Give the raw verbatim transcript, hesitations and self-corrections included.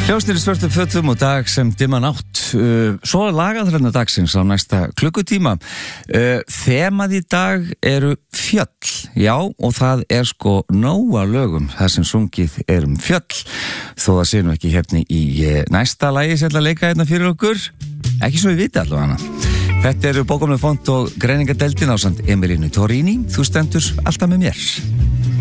Hljóstir í svörtum fötum og dag sem dimma nátt. Uh, svo er lagaþrenna dagsins á næsta klukkutíma. Uh, þemað í dag eru fjöll. Já, og það er sko nóga lögum það sem sungið er um fjöll. Þó það sé nú ekki hérna í uh, næsta lagi sem ætla að leika hérna fyrir okkur. Ekki svo við viti allavega hana. Þetta eru bókamlega font og greiningadeildin ásamt Emilínu Torrini. Þú stendur alltaf með mér.